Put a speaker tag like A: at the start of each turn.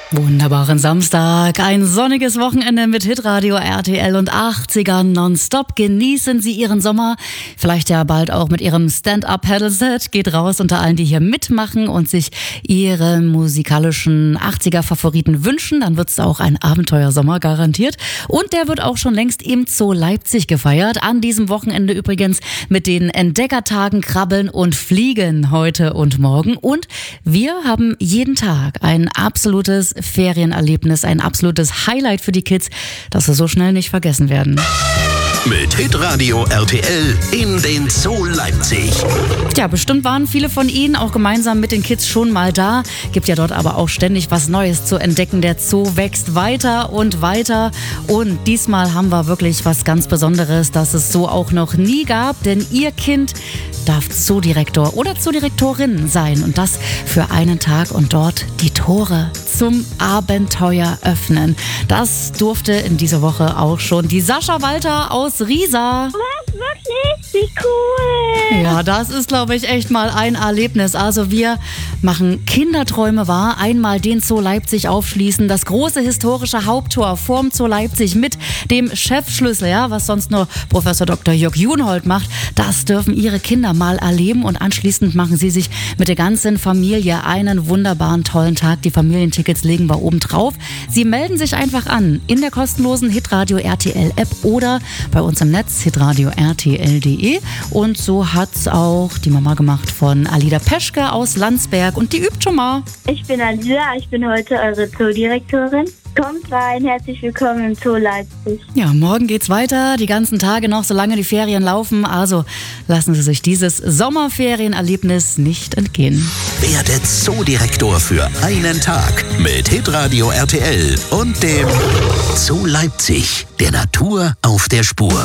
A: Wunderbaren Samstag, ein sonniges Wochenende mit Hitradio RTL und 80ern nonstop. Genießen Sie Ihren Sommer, vielleicht ja bald auch mit Ihrem Stand-Up-Paddle-Set. Geht raus unter allen, die hier mitmachen und sich Ihre musikalischen 80er-Favoriten wünschen. Dann wird es auch ein Abenteuersommer garantiert. Und der wird auch schon längst im Zoo Leipzig gefeiert. An diesem Wochenende übrigens mit den Entdeckertagen Krabbeln und Fliegen heute und morgen. Und wir haben jeden Tag ein absolutes Ferienerlebnis, ein absolutes Highlight für die Kids, das sie so schnell nicht vergessen werden.
B: Mit Hitradio RTL in den Zoo Leipzig.
A: Ja, bestimmt waren viele von Ihnen auch gemeinsam mit den Kids schon mal da. Gibt ja dort aber auch ständig was Neues zu entdecken. Der Zoo wächst weiter und weiter. Und diesmal haben wir wirklich was ganz Besonderes, das es so auch noch nie gab. Denn Ihr Kind darf Zoodirektor oder Zoodirektorin sein. Und das für einen Tag und dort die Tore zum Abenteuer öffnen. Das durfte in dieser Woche auch schon die Sascha Walter aus Riesa.
C: Was? Wirklich? Wie cool.
A: Ja, das ist, glaube ich, echt mal ein Erlebnis. Also wir machen Kinderträume wahr. Einmal den Zoo Leipzig aufschließen, das große historische Haupttor vorm Zoo Leipzig mit dem Chefschlüssel, ja, was sonst nur Professor Dr. Jörg Junhold macht. Das dürfen Ihre Kinder mal erleben und anschließend machen Sie sich mit der ganzen Familie einen wunderbaren, tollen Tag. Die Familientickets legen wir oben drauf. Sie melden sich einfach an in der kostenlosen Hitradio RTL App oder bei uns im Netz hitradio rtl.de. Und so hat's auch die Mama gemacht von Alida Peschke aus Landsberg und die übt schon mal.
C: Ich bin Alida, ich bin heute eure Zoodirektorin. Kommt rein, herzlich willkommen im Zoo Leipzig.
A: Ja, morgen geht's weiter, die ganzen Tage noch, solange die Ferien laufen. Also lassen Sie sich dieses Sommerferienerlebnis nicht entgehen.
B: Werde Zoodirektor für einen Tag mit Hitradio RTL und dem Zoo Leipzig, der Natur auf der Spur.